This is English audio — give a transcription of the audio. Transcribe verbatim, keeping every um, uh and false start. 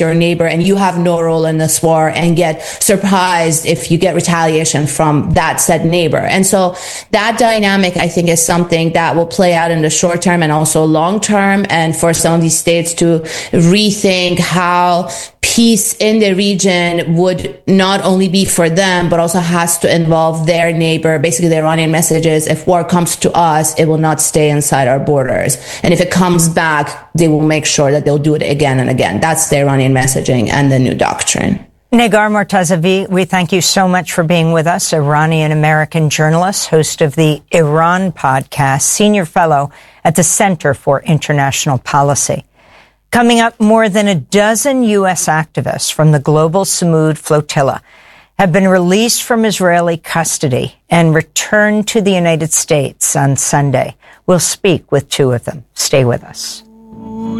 your neighbor and you have no role in this war, and get surprised if you get retaliation from that said neighbor. And so that dynamic, I think, is something that will play out in the short term and also long term. And for some of these states to rethink how peace in the region would not only be for them, but also has to involve their neighbor. Basically, the Iranian message is, if war comes to us, it will not stay inside our borders. And if it comes back, they will make sure that they'll do it again and again. That's the Iranian messaging and the new doctrine. Negar Mortazavi, we thank you so much for being with us, Iranian-American journalist, host of the Iran podcast, senior fellow at the Center for International Policy. Coming up, more than a dozen U S activists from the Global Samud Flotilla have been released from Israeli custody and returned to the United States on Sunday. We'll speak with two of them. Stay with us.